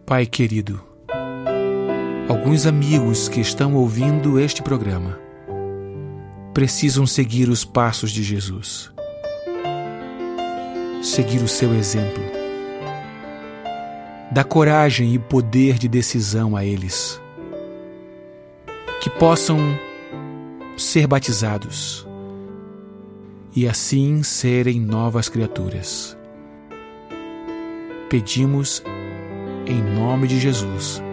Pai querido, alguns amigos que estão ouvindo este programa precisam seguir os passos de Jesus, seguir o seu exemplo. Dá coragem e poder de decisão a eles, que possam ser batizados e assim serem novas criaturas. Pedimos em nome de Jesus.